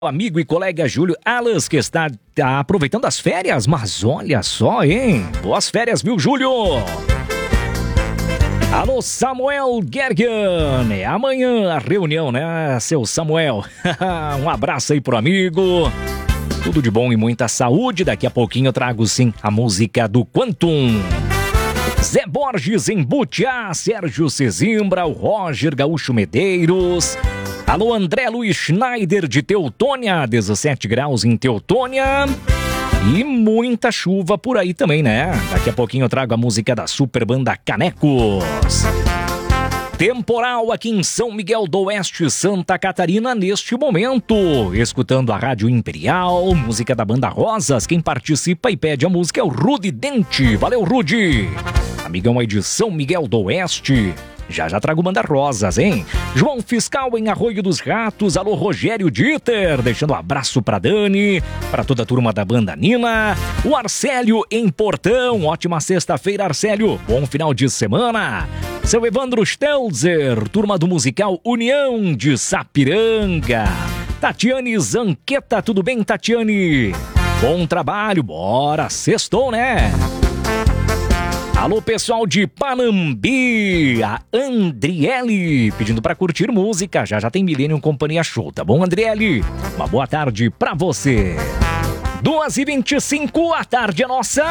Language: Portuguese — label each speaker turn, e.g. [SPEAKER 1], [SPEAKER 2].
[SPEAKER 1] Amigo e colega Júlio Alas, que está aproveitando as férias, mas olha só, hein? Boas férias, viu, Júlio? Alô, Samuel Gergen. É amanhã a reunião, né, seu Samuel? Um abraço aí pro amigo. Tudo de bom e muita saúde. Daqui a pouquinho eu trago, sim, a música do Quantum. Zé Borges em Butiá, Sérgio Sesimbra, o Roger Gaúcho Medeiros. Alô, André Luiz Schneider de Teutônia, 17 graus em Teutônia. E muita chuva por aí também, né? Daqui a pouquinho eu trago a música da Super Banda Canecos. Temporal aqui em São Miguel do Oeste, Santa Catarina, neste momento. Escutando a Rádio Imperial, música da Banda Rosas. Quem participa e pede a música é o Rudy Dente. Valeu, Rudy! Amigão aí de São Miguel do Oeste. Já trago Banda Rosas, hein? João Fiscal em Arroio dos Ratos. Alô, Rogério Dieter. Deixando um abraço pra Dani, pra toda a turma da Banda Nina. O Arcélio em Portão. Ótima sexta-feira, Arcélio. Bom final de semana. Seu Evandro Stelzer, turma do musical União de Sapiranga. Tatiane Zanqueta, tudo bem, Tatiane? Bom trabalho, bora, sextou, né? Alô, pessoal de Panambi, a Andriele, pedindo pra curtir música. Já tem Millennium Companhia Show, tá bom, Andriele? Uma boa tarde pra você. 2h25, a tarde é nossa.